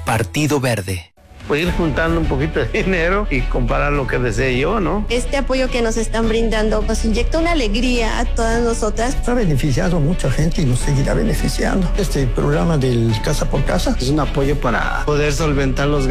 Partido Verde. Pues ir juntando un poquito de dinero y comprar lo que desee yo, ¿no? Este apoyo que nos están brindando nos inyecta una alegría a todas nosotras. Ha beneficiado a mucha gente y nos seguirá beneficiando. Este programa del Casa por Casa es un apoyo para poder solventar los